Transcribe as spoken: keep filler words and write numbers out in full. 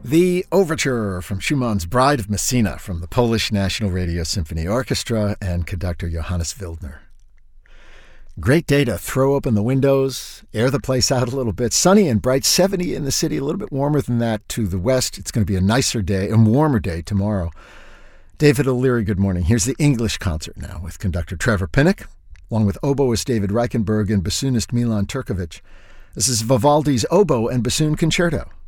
The Overture from Schumann's Bride of Messina from the Polish National Radio Symphony Orchestra and conductor Johannes Wildner. Great day to throw open the windows, air the place out a little bit. Sunny and bright, seventy in the city, a little bit warmer than that to the west. It's going to be a nicer day, a warmer day tomorrow. David O'Leary, good morning. Here's the English concert now with conductor Trevor Pinnock, along with oboist David Reichenberg and bassoonist Milan Turkovic. This is Vivaldi's Oboe and Bassoon Concerto.